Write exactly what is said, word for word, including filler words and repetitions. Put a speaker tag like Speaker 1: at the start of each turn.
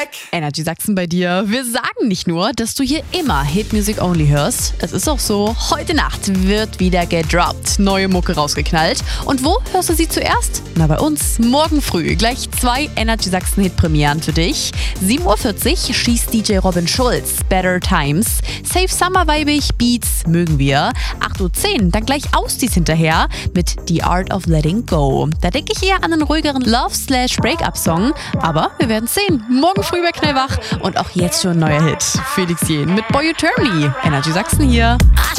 Speaker 1: back.
Speaker 2: Energy Sachsen bei dir. Wir sagen nicht nur, dass du hier immer Hit Music Only hörst. Es ist auch so, heute Nacht wird wieder gedroppt. Neue Mucke rausgeknallt. Und wo hörst du sie zuerst? Na, bei uns. Morgen früh gleich zwei Energy Sachsen Hit Premieren für dich. sieben Uhr vierzig schießt D J Robin Schulz Better Times. Safe Summer Weibig Beats mögen wir. acht Uhr zehn dann gleich Ausdies hinterher mit The Art of Letting Go. Da denke ich eher an einen ruhigeren Love-slash-Breakup-Song. Aber wir werden sehen. Morgen früh bei Knellwach und auch jetzt schon ein neuer Hit. Felix Jähn mit Boy You Turn Me. Energy Sachsen hier.